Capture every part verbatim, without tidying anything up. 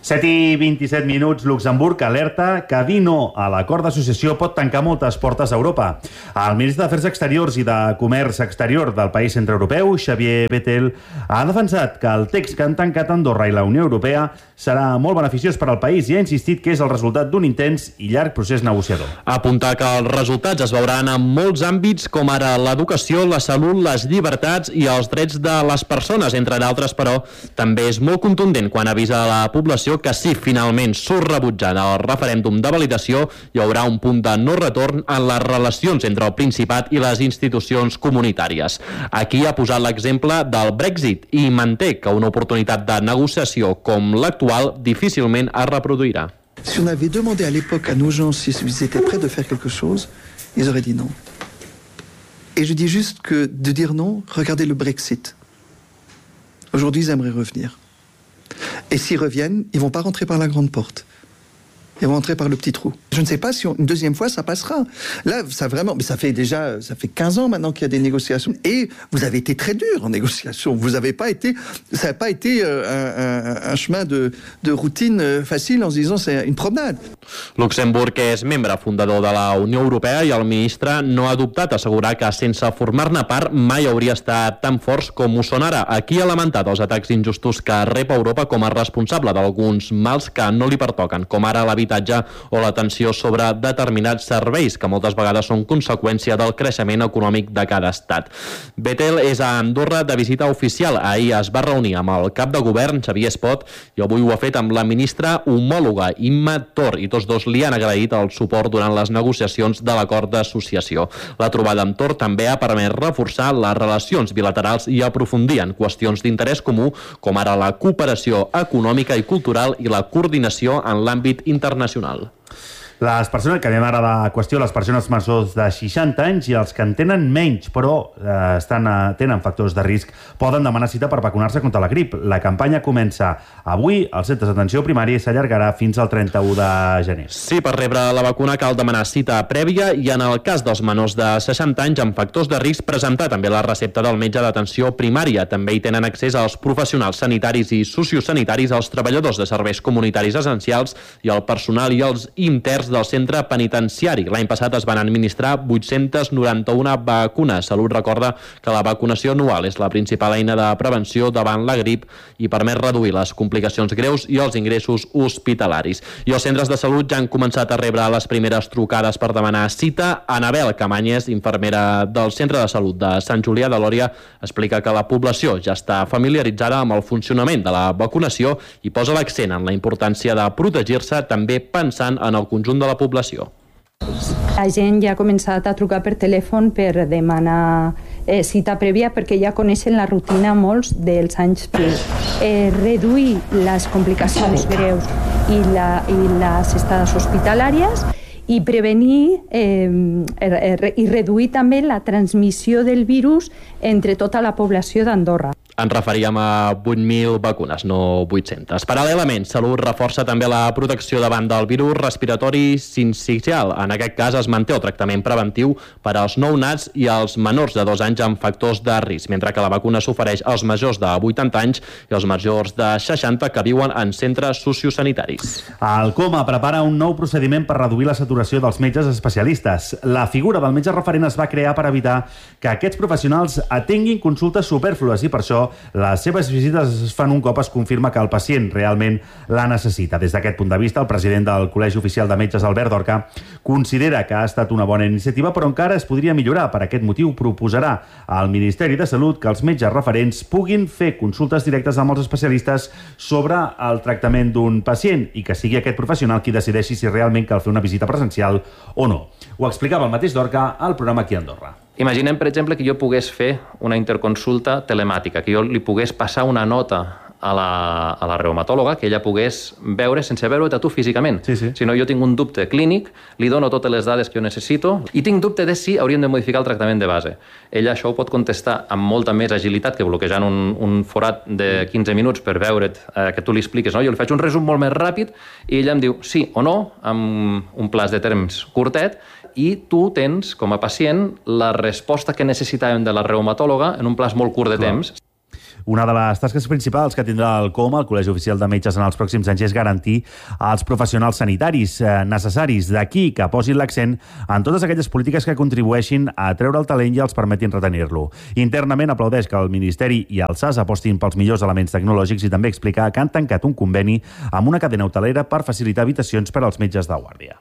set i vint-i-set minuts, Luxemburg alerta que dir no a l'acord d'associació pot tancar moltes portes a Europa. El ministre d'Afers Exteriors i de Comerç Exterior del país centreeuropeu, Xavier Bettel, ha defensat que el text que han tancat Andorra i la Unió Europea serà molt beneficiós per al país i ha insistit que és el resultat d'un intens i llarg procés negociador. Apuntar que els resultats es veuran en molts àmbits com ara l'educació, la salut, les llibertats i els drets de les persones, entre d'altres, però també és molt contundent quan avisa a la població que si finalment surt rebutjant el referèndum de validació hi haurà un punt de no retorn en les relacions entre el Principat i les institucions comunitàries. Aquí ha posat l'exemple del Brexit i manté que una oportunitat de negociació com l'actual difícilment es reproduirà. Si on avait demandé à l'époque à nos gens s'ils étaient prêts de faire quelque chose, ils auraient dit non. Et je dis juste que de dire non, regardez le Brexit. Aujourd'hui, ils aimeraient revenir. Et s'ils reviennent, ils ne vont pas rentrer par la grande porte. Ils vont rentrer par le petit trou. Je ne sais pas si on, une deuxième fois ça passera. Là, ça vraiment, mais ça fait déjà, ça fait quinze ans maintenant qu'il y a des négociations. Et vous avez été très dur en négociation. Vous n'avez pas été, ça n'a pas été euh, un, un, un chemin de, de routine euh, facile en se disant c'est une promenade. Luxemburg és membre fundador de la Unió Europea i el ministre no ha dubtat a assegurar que sense formar-ne part mai hauria estat tan forts com ho són ara. Aquí ha lamentat els atacs injustos que rep Europa com a responsable d'alguns mals que no li pertoquen, com ara l'habitatge o la tensió sobre determinats serveis, que moltes vegades són conseqüència del creixement econòmic de cada estat. Bettel és a Andorra de visita oficial. Ahir es va reunir amb el cap de govern, Xavier Espot, i avui ho ha fet amb la ministra homòloga, Imma Tor, i tots dos li han agraït el suport durant les negociacions de l'acord d'associació. La trobada amb Tor també ha permès reforçar les relacions bilaterals i aprofundir en qüestions d'interès comú, com ara la cooperació econòmica i cultural i la coordinació en l'àmbit internacional. Les persones, que anem ara a la qüestió, les persones majors de seixanta anys i els que en tenen menys, però eh, estan, eh, tenen factors de risc, poden demanar cita per vacunar-se contra la grip. La campanya comença avui als centres d'atenció primària i s'allargarà fins al trenta-u de gener. Sí, per rebre la vacuna cal demanar cita prèvia i en el cas dels menors de seixanta anys amb factors de risc presentar també la recepta del metge d'atenció primària. També hi tenen accés als professionals sanitaris i sociosanitaris, als treballadors de serveis comunitaris essencials i al personal i els interns del centre penitenciari. L'any passat es van administrar vuit-centes noranta-una vacunes. Salut recorda que la vacunació anual és la principal eina de prevenció davant la grip i permet reduir les complicacions greus i els ingressos hospitalaris. I els centres de salut ja han començat a rebre les primeres trucades per demanar cita. Anabel Camanyes, infermera del Centre de Salut de Sant Julià de Lòria, explica que la població ja està familiaritzada amb el funcionament de la vacunació i posa l'accent en la importància de protegir-se, també pensant en el conjunt de la població. La gent ja ha començat a trucar per telèfon per demanar eh, cita prèvia perquè ja coneixen la rutina molts dels anys previs. Eh, reduir les complicacions greus i, la, i les estades hospitalàries i prevenir eh, eh, i reduir també la transmissió del virus entre tota la població d'Andorra. Ens referíem a vuit mil vacunes, no vuit-centes. Paral·lelament, Salut reforça també la protecció davant del virus respiratori sincicial. En aquest cas es manté el tractament preventiu per als nounats i als menors de dos anys amb factors de risc, mentre que la vacuna s'ofereix als majors de vuitanta anys i als majors de seixanta que viuen en centres sociosanitaris. El Coma prepara un nou procediment per reduir la saturació dels metges especialistes. La figura del metge referent es va crear per evitar que aquests professionals atenguin consultes supèrflues i per això les seves visites es fan un cop es confirma que el pacient realment la necessita. Des d'aquest punt de vista, el president del Col·legi Oficial de Metges, Albert Dorca, considera que ha estat una bona iniciativa, però encara es podria millorar. Per aquest motiu, proposarà al Ministeri de Salut que els metges referents puguin fer consultes directes amb els especialistes sobre el tractament d'un pacient i que sigui aquest professional qui decideixi si realment cal fer una visita presencial o no. Ho explicava el mateix Dorca al programa aquí a Andorra. Imaginem, per exemple, que jo pogués fer una interconsulta telemàtica, que jo li pogués passar una nota a la, a la reumatòloga, que ella pogués veure sense veure-te a tu físicament. Sí, sí. Si no, jo tinc un dubte clínic, li dono totes les dades que jo necessito i tinc dubte de si hauríem de modificar el tractament de base. Ella això ho pot contestar amb molta més agilitat que bloquejant un, un forat de quinze minuts per veure't, eh, que tu li expliques. No? Jo li faig un resum molt més ràpid i ella em diu sí o no, amb un plaç de temps curtet, i tu tens, com a pacient, la resposta que necessitàvem de la reumatòloga en un plaç molt curt de Clar. temps. Una de les tasques principals que tindrà el C O M, el Col·legi Oficial de Metges, en els pròxims anys és garantir els professionals sanitaris necessaris. D'aquí que posin l'accent en totes aquelles polítiques que contribueixin a treure el talent i els permetin retenir-lo. Internament aplaudeix que el Ministeri i el S A S apostin pels millors elements tecnològics i també explica que han tancat un conveni amb una cadena hotelera per facilitar habitacions per als metges de guàrdia.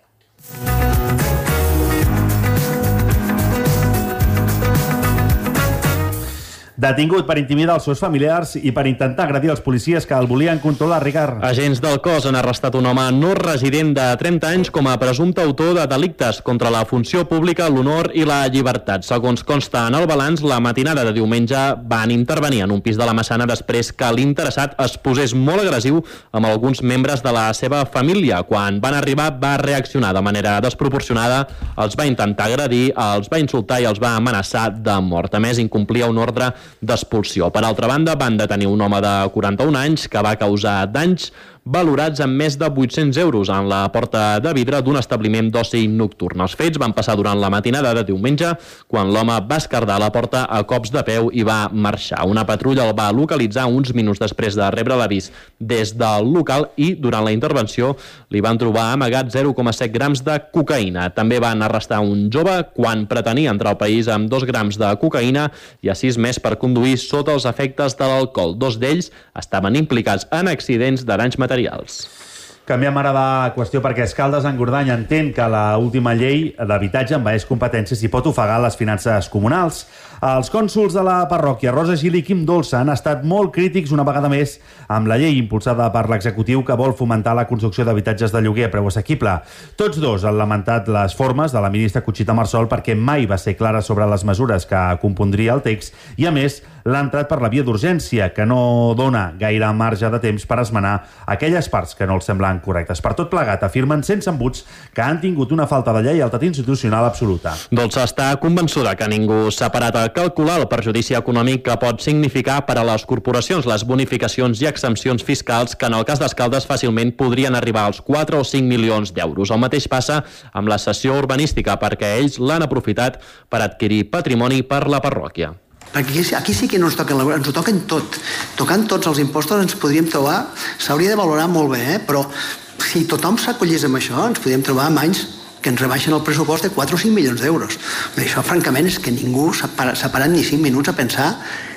Detingut per intimidar els seus familiars i per intentar agredir els policies que el volien controlar, Ricard. Agents del cos han arrestat un home no resident de trenta anys com a presumpte autor de delictes contra la funció pública, l'honor i la llibertat. Segons consta en el balanç, la matinada de diumenge van intervenir en un pis de la Massana després que l'interessat es posés molt agressiu amb alguns membres de la seva família. Quan van arribar va reaccionar de manera desproporcionada, els va intentar agredir, els va insultar i els va amenaçar de mort. A més, incomplia un ordre d'expulsió. Per altra banda, van detenir un home de quaranta-un anys que va causar danys valorats en més de vuit-cents euros en la porta de vidre d'un establiment d'oci nocturn. Els fets van passar durant la matinada de diumenge, quan l'home va esquerdar la porta a cops de peu i va marxar. Una patrulla el va localitzar uns minuts després de rebre l'avís des del local i, durant la intervenció, li van trobar amagat zero coma set grams de cocaïna. També van arrestar un jove quan pretenia entrar al país amb dos grams de cocaïna i a sis més per conduir sota els efectes de l'alcohol. Dos d'ells estaven implicats en accidents de danys materials. Canviem ara de qüestió perquè Escaldes Engordany entén que l'última llei d'habitatge envaeix competències i pot ofegar les finances comunals. Els cònsols de la parròquia, Rosa Gil i Quim Dolça, han estat molt crítics una vegada més amb la llei impulsada per l'executiu que vol fomentar la construcció d'habitatges de lloguer a preu assequible. Tots dos han lamentat les formes de la ministra Conxita Marsol perquè mai va ser clara sobre les mesures que compondria el text i, a més, l'ha entrat per la via d'urgència, que no dona gaire marge de temps per esmenar aquelles parts que no els semblen correctes. Per tot plegat, afirmen sense embuts que han tingut una falta de lleialtat institucional absoluta. Dolça està convençuda que ningú s'ha parat a calcular el perjudici econòmic que pot significar per a les corporacions les bonificacions i exempcions fiscals que en el cas d'Escaldes fàcilment podrien arribar als quatre o cinc milions d'euros. El mateix passa amb la cessió urbanística perquè ells l'han aprofitat per adquirir patrimoni per la parròquia. Perquè aquí sí que no ens toquen, ens ho toquen tot. Tocant tots els impostos ens podríem trobar, s'hauria de valorar molt bé, eh? Però si tothom s'acollís amb això, ens podríem trobar amb anys que ens rebaixen el pressupost de quatre o cinc milions d'euros. Això, francament, és que ningú s'ha parat ni cinc minuts a pensar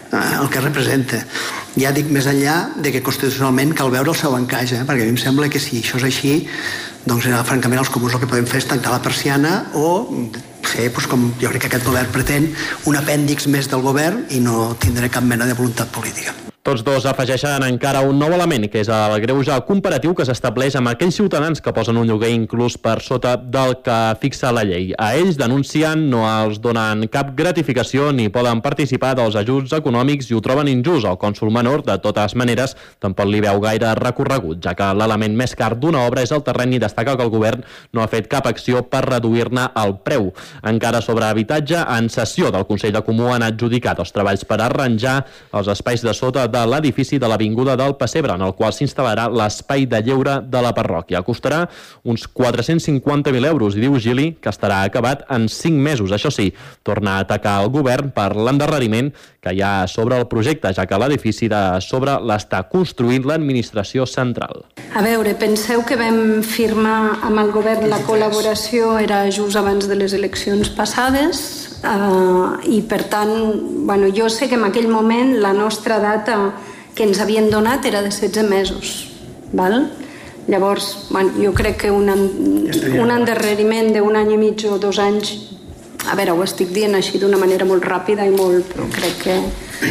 el que representa. Ja dic més enllà de que constitucionalment cal veure el seu encaix, eh? Perquè a mi em sembla que si això és així, doncs francament els comuns el que podem fer és tancar la persiana o fer, doncs, com jo crec que aquest govern pretén, un apèndix més del govern i no tindré cap mena de voluntat política. Tots dos afegeixen encara un nou element, que és el greuge comparatiu que s'estableix amb aquells ciutadans que posen un lloguer inclús per sota del que fixa la llei. A ells, denuncien, no els donen cap gratificació ni poden participar dels ajuts econòmics i ho troben injust. El cònsol menor, de totes maneres, tampoc li veu gaire recorregut, ja que l'element més car d'una obra és el terreny i destaca que el govern no ha fet cap acció per reduir-ne el preu. Encara sobre habitatge, en sessió del Consell de Comú han adjudicat els treballs per arranjar els espais de sota de l'edifici de l'Avinguda del Pessebre, en el qual s'instal·larà l'espai de lleure de la parròquia. Costarà uns quatre-cents cinquanta mil euros i diu Gili que estarà acabat en cinc mesos. Això sí, torna a atacar el govern per l'endarreriment que hi ha sobre el projecte, ja que l'edifici de sobre l'està construint l'administració central. A veure, penseu que vam firmar amb el govern la col·laboració, era just abans de les eleccions passades, Uh, i per tant, bueno, jo sé que en aquell moment la nostra data que ens havien donat era de setze mesos, val? Llavors, bueno, jo crec que un, un endarreriment d'un any i mig o dos anys, a veure, ho estic dient així d'una manera molt ràpida i molt, però crec que,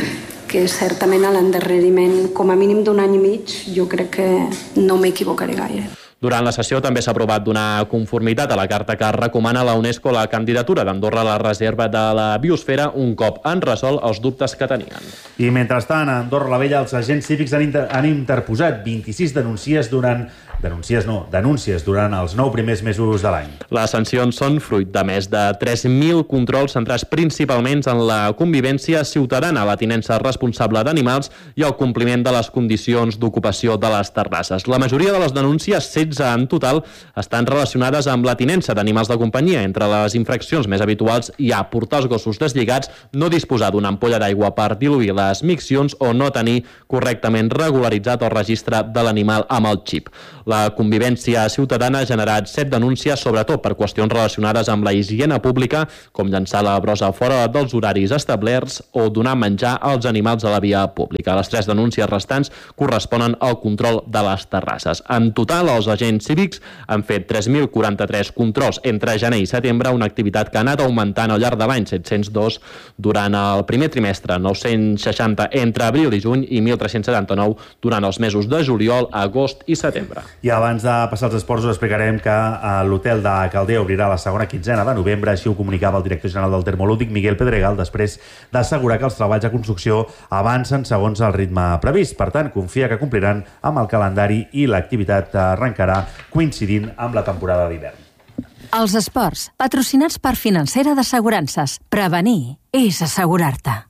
que certament a l'endarreriment com a mínim d'un any i mig jo crec que no m'equivocaré gaire. Durant la sessió també s'ha aprovat donar conformitat a la carta que recomana a la UNESCO la candidatura d'Andorra a la reserva de la biosfera un cop han resolt els dubtes que tenien. I mentrestant, a Andorra la Vella els agents cívics han, inter han interposat vint-i-sis denúncies durant Denúncies no, denúncies durant els nou primers mesos de l'any. Les sancions són fruit de més de tres mil controls centrats principalment en la convivència ciutadana, la tinença responsable d'animals i el compliment de les condicions d'ocupació de les terrasses. La majoria de les denúncies, setze setze en total estan relacionades amb la tinença d'animals de companyia. Entre les infraccions més habituals hi ha portar els gossos deslligats, no disposar d'una ampolla d'aigua per diluir les miccions o no tenir correctament regularitzat el registre de l'animal amb el xip. La convivència ciutadana ha generat set denúncies, sobretot per qüestions relacionades amb la higiene pública, com llançar la brossa fora dels horaris establerts o donar menjar als animals a la via pública. Les tres denúncies restants corresponen al control de les terrasses. En total, els agents cívics han fet tres mil quaranta-tres controls entre gener i setembre, una activitat que ha anat augmentant al llarg de l'any, set-cents dos durant el primer trimestre, nou-cents seixanta entre abril i juny i mil tres-cents setanta-nou durant els mesos de juliol, agost i setembre. I abans de passar als esports us explicarem que l'hotel de Caldea obrirà la segona quinzena de novembre, així ho comunicava el director general del Termolúdic, Miguel Pedregal, després d'assegurar que els treballs de construcció avancen segons el ritme previst. Per tant, confia que compliran amb el calendari i l'activitat arrencarà coincidint amb la temporada d'hivern. Els esports, patrocinats per Financera d'Assegurances. Prevenir és assegurar-te.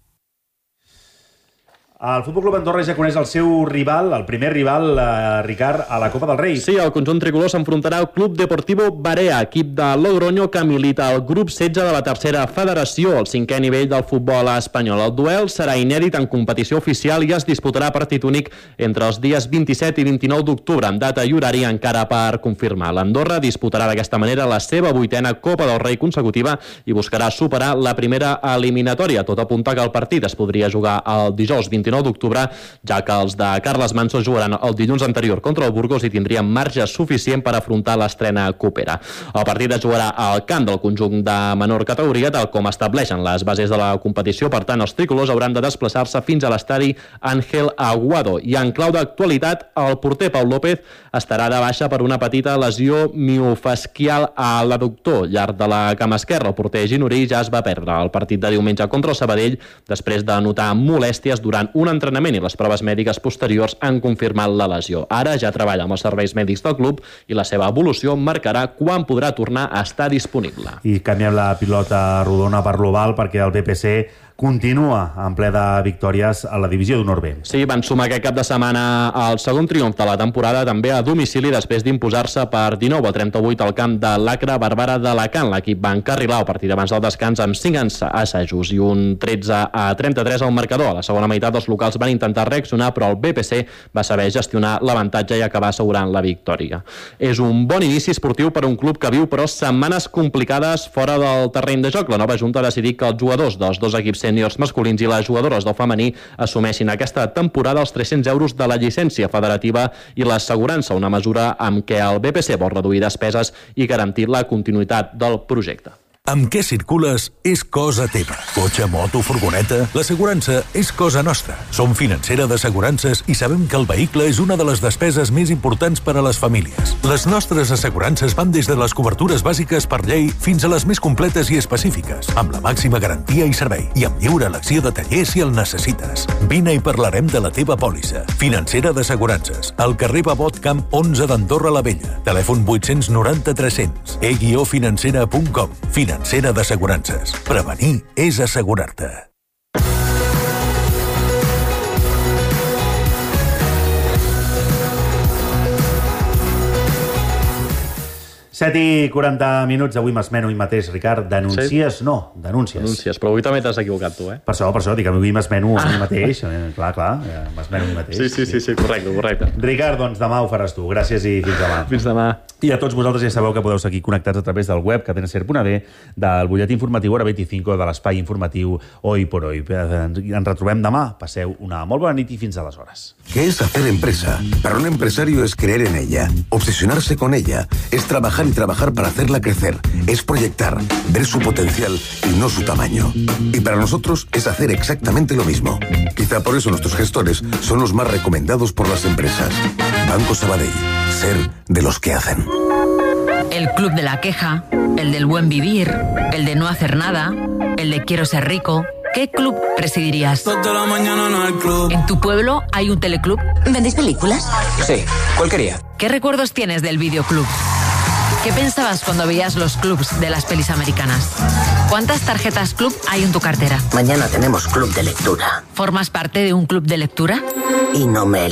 El Futbol Club Andorra ja coneix el seu rival, el primer rival, eh, Ricard, a la Copa del Rei. Sí, el conjunt tricolor s'enfrontarà al Club Deportivo Barea, equip de Logroño que milita al grup setze de la tercera federació, el cinquè nivell del futbol espanyol. El duel serà inèdit en competició oficial i es disputarà partit únic entre els dies vint-i-set i vint-i-nou d'octubre, amb data i horari encara per confirmar. L'Andorra disputarà d'aquesta manera la seva vuitena Copa del Rei consecutiva i buscarà superar la primera eliminatòria. Tot apunta que el partit es podria jugar el dijous vint-i-nou d'octubre, ja que els de Carles Manso jugaran el dilluns anterior contra el Burgos i tindrien marge suficient per afrontar l'estrena copera. El partit es jugarà al camp del conjunt de menor categoria, tal com estableixen les bases de la competició. Per tant, els tricolors hauran de desplaçar-se fins a l'estadi Ángel Aguado. I en clau d'actualitat, el porter Pau López estarà de baixa per una petita lesió miofascial a l'adductor llarg de la cama esquerra. El porter ginorí ja es va perdre el partit de diumenge contra el Sabadell després de notar molèsties durant un entrenament i les proves mèdiques posteriors han confirmat la lesió. Ara ja treballa amb els serveis mèdics del club i la seva evolució marcarà quan podrà tornar a estar disponible. I canviem la pilota rodona per l'oval perquè el B P C continua en ple de victòries a la divisió d'honor B. Sí, van sumar aquest cap de setmana el segon triomf de la temporada, també a domicili, després d'imposar-se per dinou a trenta-vuit al camp de l'Acre Barberà d'Alacant. L'equip va encarrilar el partit abans del descans amb cinc assajos i un tretze a trenta-tres al marcador. A la segona meitat els locals van intentar reaccionar, però el B P C va saber gestionar l'avantatge i acabar assegurant la victòria. És un bon inici esportiu per a un club que viu, però, setmanes complicades fora del terreny de joc. La nova junta ha decidit que els jugadors dels dos equips sèniors masculins i les jugadores del femení assumeixin aquesta temporada els tres-cents euros de la llicència federativa i l'assegurança, una mesura amb què el B P C vol reduir despeses i garantir la continuïtat del projecte. Amb què circules és cosa teva. Cotxe, moto, furgoneta... L'assegurança és cosa nostra. Som Financera d'Assegurances i sabem que el vehicle és una de les despeses més importants per a les famílies. Les nostres assegurances van des de les cobertures bàsiques per llei fins a les més completes i específiques, amb la màxima garantia i servei, i amb lliure elecció de taller si el necessites. Vine i parlarem de la teva pòlissa. Financera d'Assegurances, al carrer Babot Camp onze d'Andorra la Vella. Telèfon vuit-cents noranta tres-cents. e guió financera punt com. Financera d'Assegurances. Prevenir és assegurar-te. set i quaranta minuts, avui m'esmeno avui mateix, Ricard. Denuncies? Sí. No, denúncies. Denúncies, però avui també t'has equivocat tu, eh? Per això, per això, dic que avui m'esmeno a mi mateix. Eh, clar, clar, eh, m'esmeno a mi mateix. Sí, sí, sí, sí, correcte, correcte. Ricard, doncs demà ho faràs tu. Gràcies i fins demà. Fins demà. I a tots vosaltres ja sabeu que podeu seguir connectats a través del web cadenaser punt a d, del butlletí informatiu Hora veinticinco, de l'espai informatiu Hoy por Hoy. Ens retrobem demà. Passeu una molt bona nit i fins aleshores. ¿Qué es hacer empresa? Para un empresario es creer en ella, obsesionarse con ella, es trabajar y trabajar para hacerla crecer, es proyectar, ver su potencial y no su tamaño. Y para nosotros es hacer exactamente lo mismo. Quizá por eso nuestros gestores son los más recomendados por las empresas. Banco Sabadell, ser de los que hacen. El club de la queja, el del buen vivir, el de no hacer nada, el de quiero ser rico. ¿Qué club presidirías? Toda la mañana no hay club. ¿En tu pueblo hay un teleclub? ¿Vendéis películas? Sí, ¿cuál quería? ¿Qué recuerdos tienes del videoclub? ¿Qué pensabas cuando veías los clubs de las pelis americanas? ¿Cuántas tarjetas club hay en tu cartera? Mañana tenemos club de lectura. ¿Formas parte de un club de lectura? Y no me